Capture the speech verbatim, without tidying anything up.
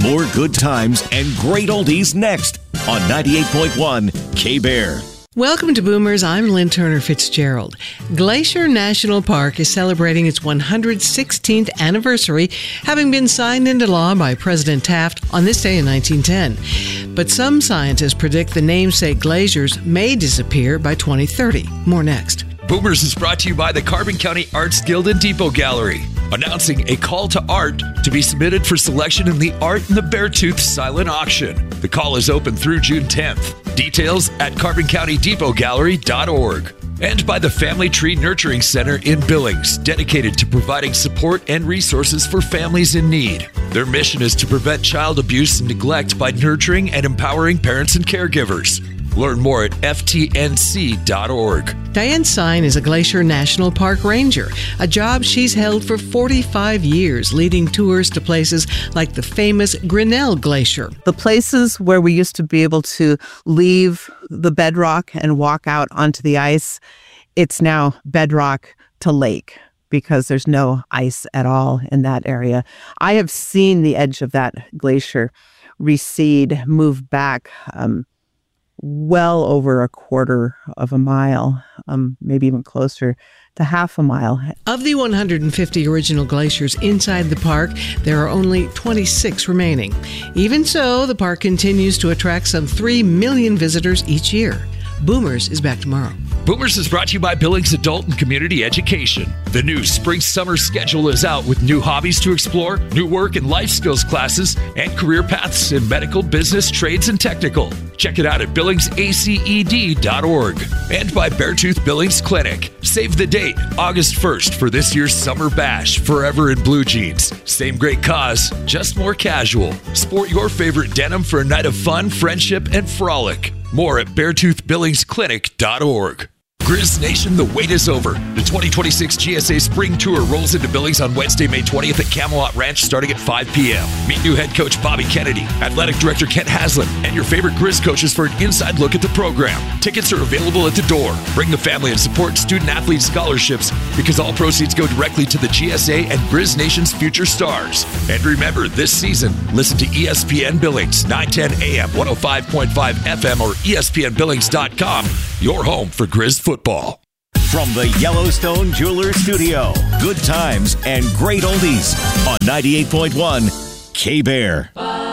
More good times and great oldies next on ninety-eight point one K-Bear. Welcome to Boomers. I'm Lynn Turner Fitzgerald. Glacier National Park is celebrating its one hundred sixteenth anniversary, having been signed into law by President Taft on this day in nineteen ten. But some scientists predict the namesake glaciers may disappear by twenty thirty. More next. Boomers is brought to you by the Carbon County Arts Guild and Depot Gallery, announcing a call to art to be submitted for selection in the Art in the Beartooth silent auction. The call is open through June tenth. Details at carbon county depot gallery dot org. And by the Family Tree Nurturing Center in Billings, dedicated to providing support and resources for families in need. Their mission is to prevent child abuse and neglect by nurturing and empowering parents and caregivers. Learn more at F T N C dot org. Diane Sine is a Glacier National Park ranger, a job she's held for forty-five years, leading tours to places like the famous Grinnell Glacier. The places where we used to be able to leave the bedrock and walk out onto the ice, it's now bedrock to lake because there's no ice at all in that area. I have seen the edge of that glacier recede, move back, um, well over a quarter of a mile, um, maybe even closer to half a mile. Of the one hundred fifty original glaciers inside the park, there are only twenty-six remaining. Even so, the park continues to attract some three million visitors each year. Boomers is back tomorrow. Boomers is brought to you by Billings Adult and Community Education. The new spring-summer schedule is out with new hobbies to explore, new work and life skills classes, and career paths in medical, business, trades, and technical. Check it out at billings A C E D dot org. And by Beartooth Billings Clinic. Save the date, August first, for this year's Summer Bash, Forever in Blue Jeans. Same great cause, just more casual. Sport your favorite denim for a night of fun, friendship, and frolic. More at beartooth billings clinic dot org. Grizz Nation, the wait is over. The twenty twenty-six G S A Spring Tour rolls into Billings on Wednesday, May twentieth at Camelot Ranch starting at five p.m. Meet new head coach Bobby Kennedy, athletic director Kent Haslam, and your favorite Grizz coaches for an inside look at the program. Tickets are available at the door. Bring the family and support student-athlete scholarships because all proceeds go directly to the G S A and Grizz Nation's future stars. And remember, this season, listen to E S P N Billings, nine ten a.m., one oh five point five F M, or E S P N Billings dot com, your home for Grizz football. From the Yellowstone Jeweler Studio, good times and great oldies on ninety-eight point one K-Bear.